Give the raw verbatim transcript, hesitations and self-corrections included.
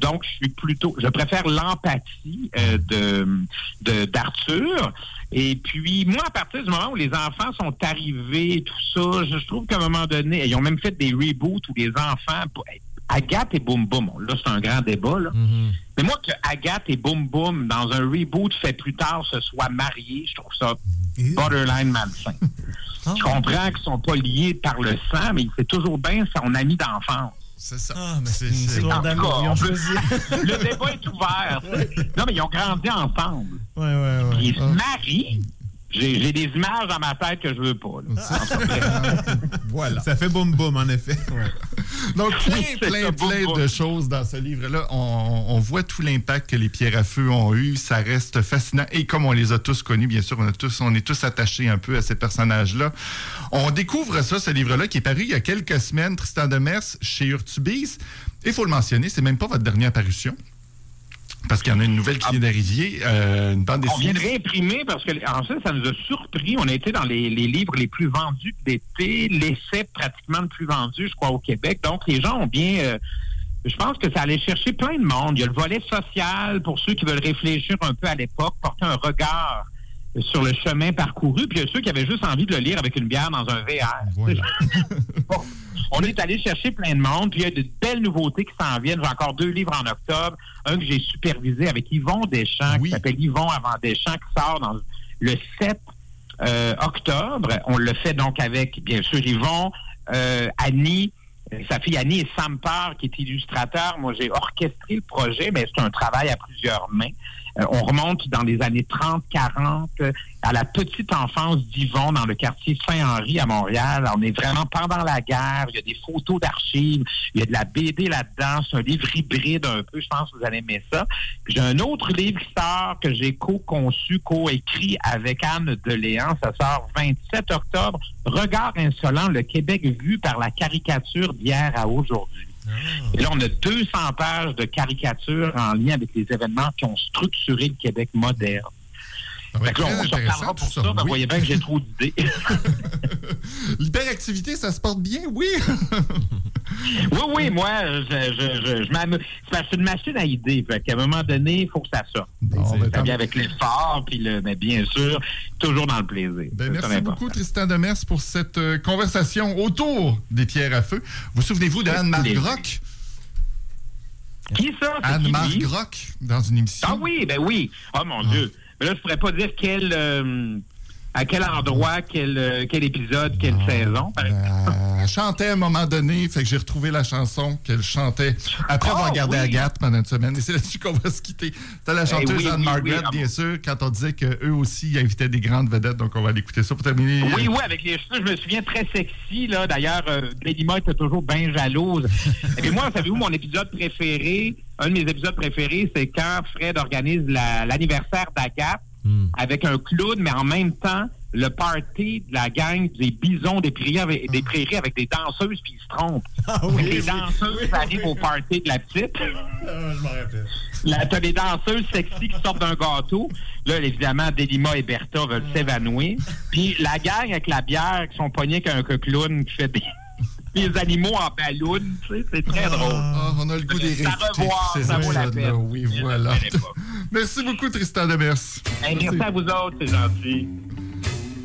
donc je suis plutôt, je préfère l'empathie euh, de, de d'Arthur. Et puis, moi, à partir du moment où les enfants sont arrivés, tout ça, je, je trouve qu'à un moment donné, ils ont même fait des reboots où les enfants... Agathe et Boum Boum, là, c'est un grand débat, là. Mm-hmm. Mais moi, que Agathe et Boum Boum, dans un reboot fait plus tard, se soient mariés, je trouve ça borderline malsain. Oh. Je comprends qu'ils sont pas liés par le sang, mais c'est toujours bien son ami d'enfance. C'est ça. Ah, mais c'est, c'est, c'est en tout cas, on peut... Le débat est ouvert. Ouais. Non, mais ils ont grandi ensemble. Oui, oui, oui. Ils se marient. J'ai, j'ai des images dans ma tête que je veux pas. Là. Voilà. Ça fait boum boum, en effet. Ouais. Donc, plein, oui, plein, ça, plein boum, de boum. choses dans ce livre-là. On, on voit tout l'impact que les pierres à feu ont eu. Ça reste fascinant. Et comme on les a tous connus, bien sûr, on, a tous, on est tous attachés un peu à ces personnages-là. On découvre ça, ce livre-là, qui est paru il y a quelques semaines, Tristan Demers, chez Urtubise. Et il faut le mentionner, c'est même pas votre dernière parution. Parce qu'il y en a une nouvelle qui vient d'arriver, euh, une bande dessinée. On vient de réimprimer parce que, en fait, ça nous a surpris. On a été dans les, les livres les plus vendus d'été, l'essai pratiquement le plus vendu, je crois, au Québec. Donc, les gens ont bien... Euh, je pense que ça allait chercher plein de monde. Il y a le volet social pour ceux qui veulent réfléchir un peu à l'époque, porter un regard sur le chemin parcouru. Puis il y a ceux qui avaient juste envie de le lire avec une bière dans un V R. Voilà. Bon, on est allé chercher plein de monde, puis il y a de belles nouveautés qui s'en viennent. J'ai encore deux livres en octobre. Un que j'ai supervisé avec Yvon Deschamps, oui. qui s'appelle Yvon avant Deschamps, qui sort dans le sept euh, octobre. On le fait donc avec, bien sûr, Yvon, euh, Annie, sa fille Annie et Sam Parr, qui est illustrateur. Moi, j'ai orchestré le projet, mais c'est un travail à plusieurs mains. Euh, on remonte dans les années trente quarante, euh, à la petite enfance d'Yvon dans le quartier Saint-Henri à Montréal. On est vraiment pendant la guerre. Il y a des photos d'archives. Il y a de la B D là-dedans. C'est un livre hybride un peu. Je pense que vous allez aimer ça. J'ai un autre livre qui sort que j'ai co-conçu, co-écrit avec Anne Deléan. Ça sort vingt-sept octobre. Regard insolent, le Québec vu par la caricature d'hier à aujourd'hui. Et là, on a deux cents pages de caricatures en lien avec les événements qui ont structuré le Québec moderne. Ah ouais, fait que là, on se reparlera pour ça. ça. Ben, Oui. Vous voyez bien que j'ai trop d'idées. L'hyperactivité, ça se porte bien, oui. oui, oui, moi, je, je, je, je m'amuse. C'est une machine à idées. Fait qu'à un moment donné, il faut que ça sorte. Bon, ben, ça vient avec l'effort, puis le, ben, bien sûr, toujours dans le plaisir. Ben, merci beaucoup, Tristan Demers, pour cette euh, conversation autour des pierres à feu. Vous souvenez-vous d'Anne-Marc Groc? Qui ça? Anne-Marc Groc, dans une émission. Ah oui, ben oui. Oh mon ah. Dieu. Mais là, je ne pourrais pas dire quel, euh, à quel endroit, quel, euh, quel épisode, quelle ah, saison, par exemple. Euh, elle chantait à un moment donné, fait que j'ai retrouvé la chanson qu'elle chantait après oh, avoir regardé oui. Agathe pendant une semaine. Et c'est là-dessus qu'on va se quitter. T'as la chanteuse eh oui, Anne-Margaret, oui, oui, bien ah, sûr, quand on disait qu'eux aussi invitaient des grandes vedettes. Donc, on va aller écouter ça pour terminer. Oui, oui, avec les cheveux, je me souviens très sexy. Là. D'ailleurs, euh, Lady Ma était toujours bien jalouse. Et moi, savez-vous, mon épisode préféré, un de mes épisodes préférés, c'est quand Fred organise la, l'anniversaire d'Agathe mm. avec un clown, mais en même temps, le party de la gang des bisons des prairies avec des, prairies avec des danseuses, puis ils se trompent. Ah, oui, les oui, danseuses oui. arrivent au party de la petite. Ah, je m'en rappelle. Là, t'as des danseuses sexy qui sortent d'un gâteau. Là, évidemment, Delima et Bertha veulent ah. s'évanouir. Puis la gang avec la bière qui sont pognés avec un clown qui fait des... les animaux en ballon, tu sais, c'est très ah, drôle. Ah, on a le goût des réécouter. Ça revoir, ça vaut la peine. Oui, voilà. Merci beaucoup, Tristan Demers. Hey, merci à vous autres, c'est gentil.